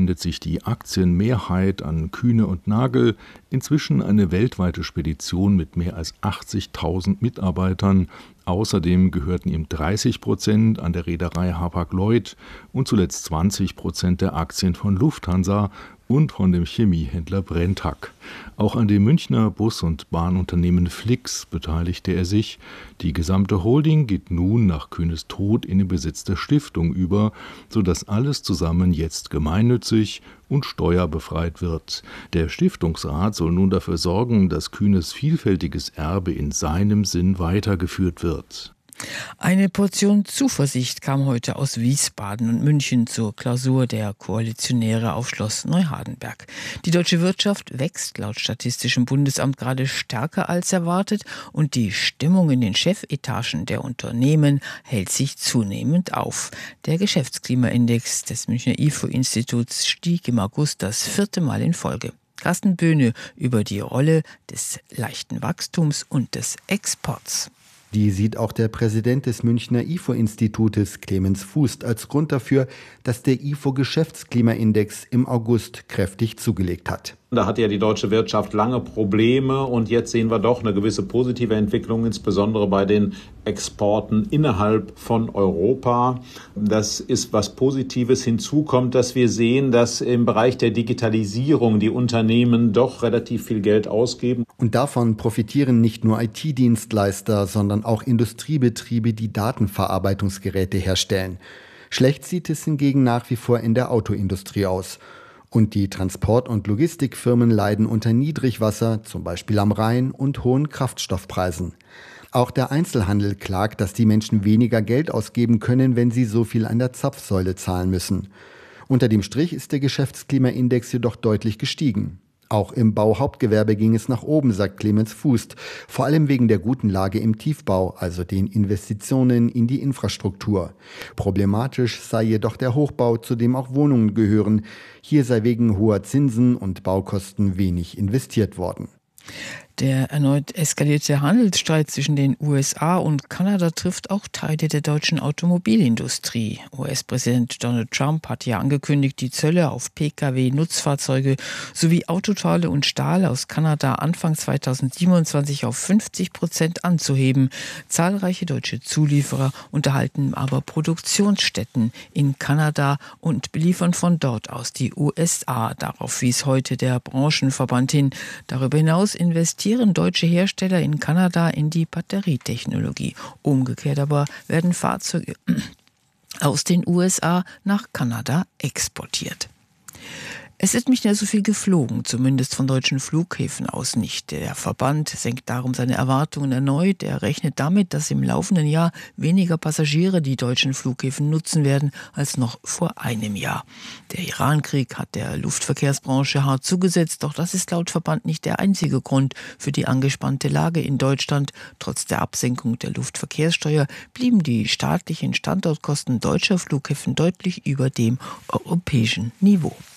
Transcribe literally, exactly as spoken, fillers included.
wendet sich die Aktienmehrheit an Kühne und Nagel, inzwischen eine weltweite Spedition mit mehr als achtzigtausend Mitarbeitern. Außerdem gehörten ihm dreißig Prozent an der Reederei Hapag-Lloyd und zuletzt zwanzig Prozent der Aktien von Lufthansa und von dem Chemiehändler Brenntag. Auch an dem Münchner Bus- und Bahnunternehmen Flix beteiligte er sich. Die gesamte Holding geht nun nach Kühnes Tod in den Besitz der Stiftung über, sodass alles zusammen jetzt gemeinnützig und steuerbefreit wird. Der Stiftungsrat soll nun dafür sorgen, dass Kühnes vielfältiges Erbe in seinem Sinn weitergeführt wird. Eine Portion Zuversicht kam heute aus Wiesbaden und München zur Klausur der Koalitionäre auf Schloss Neuhardenberg. Die deutsche Wirtschaft wächst laut Statistischem Bundesamt gerade stärker als erwartet und die Stimmung in den Chefetagen der Unternehmen hält sich zunehmend auf. Der Geschäftsklimaindex des Münchner I F O-Instituts stieg im August das vierte Mal in Folge. Carsten Böhne über die Rolle des leichten Wachstums und des Exports. Die sieht auch der Präsident des Münchner I F O-Institutes, Clemens Fußt, als Grund dafür, dass der I F O-Geschäftsklimaindex im August kräftig zugelegt hat. Da hatte ja die deutsche Wirtschaft lange Probleme und jetzt sehen wir doch eine gewisse positive Entwicklung, insbesondere bei den Exporten innerhalb von Europa. Das ist was Positives. Hinzu kommt, dass wir sehen, dass im Bereich der Digitalisierung die Unternehmen doch relativ viel Geld ausgeben. Und davon profitieren nicht nur I T-Dienstleister, sondern auch Industriebetriebe, die Datenverarbeitungsgeräte herstellen. Schlecht sieht es hingegen nach wie vor in der Autoindustrie aus. Und die Transport- und Logistikfirmen leiden unter Niedrigwasser, zum Beispiel am Rhein, und hohen Kraftstoffpreisen. Auch der Einzelhandel klagt, dass die Menschen weniger Geld ausgeben können, wenn sie so viel an der Zapfsäule zahlen müssen. Unter dem Strich ist der Geschäftsklimaindex jedoch deutlich gestiegen. Auch im Bauhauptgewerbe ging es nach oben, sagt Clemens Fußt, vor allem wegen der guten Lage im Tiefbau, also den Investitionen in die Infrastruktur. Problematisch sei jedoch der Hochbau, zu dem auch Wohnungen gehören. Hier sei wegen hoher Zinsen und Baukosten wenig investiert worden. Der erneut eskalierte Handelsstreit zwischen den U S A und Kanada trifft auch Teile der deutschen Automobilindustrie. U S-Präsident Donald Trump hat ja angekündigt, die Zölle auf Pkw, Nutzfahrzeuge sowie Autoteile und Stahl aus Kanada Anfang zweitausendsiebenundzwanzig auf fünfzig Prozent anzuheben. Zahlreiche deutsche Zulieferer unterhalten aber Produktionsstätten in Kanada und beliefern von dort aus die U S A. Darauf wies heute der Branchenverband hin. Darüber hinaus investieren deutsche Hersteller in Kanada in die Batterietechnologie. Umgekehrt aber werden Fahrzeuge aus den U S A nach Kanada exportiert. Es ist nicht mehr so viel geflogen, zumindest von deutschen Flughäfen aus nicht. Der Verband senkt darum seine Erwartungen erneut. Er rechnet damit, dass im laufenden Jahr weniger Passagiere die deutschen Flughäfen nutzen werden als noch vor einem Jahr. Der Iran-Krieg hat der Luftverkehrsbranche hart zugesetzt, doch das ist laut Verband nicht der einzige Grund für die angespannte Lage in Deutschland. Trotz der Absenkung der Luftverkehrssteuer blieben die staatlichen Standortkosten deutscher Flughäfen deutlich über dem europäischen Niveau.